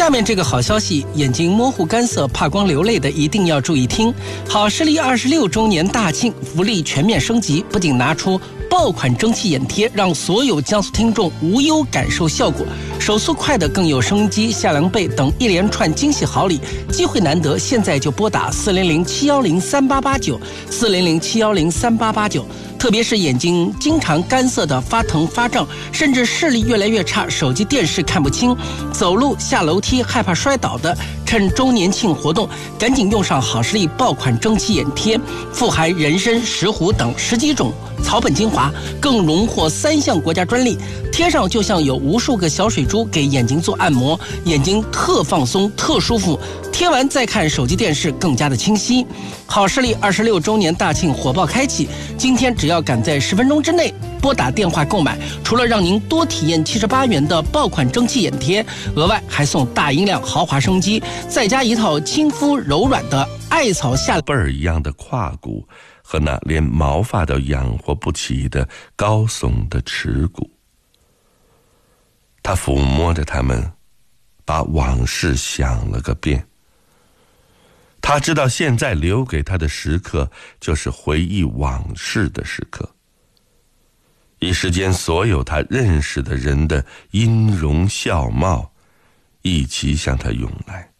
下面这个好消息，眼睛模糊干涩怕光流泪的一定要注意听。好视力26周年大庆，福利全面升级，不仅拿出爆款蒸汽眼贴，让所有江苏听众无忧感受效果，手速快的更有收音机、夏凉被等一连串惊喜好礼，机会难得，现在就拨打400-710-3889，400-710-3889。特别是眼睛经常干涩的发疼发胀，甚至视力越来越差，手机电视看不清，走路下楼梯害怕摔倒的，趁周年庆活动赶紧用上好视力爆款蒸汽眼贴，富含人参、石斛等10几种草本精华，更荣获3项国家专利，贴上就像有无数个小水珠给眼睛做按摩，眼睛特放松特舒服，贴完再看手机电视更加的清晰。好视力26周年大庆火爆开启，今天只要赶在10分钟之内拨打电话购买，除了让您多体验78元的爆款蒸汽眼贴，额外还送大音量豪华升级，再加一套亲肤柔软的艾草夏贝儿一样的胯骨和那连毛发都养活不起的高耸的耻骨。他抚摸着它们，把往事想了个遍。他知道现在留给他的时刻就是回忆往事的时刻，一时间所有他认识的人的音容笑貌一起向他涌来。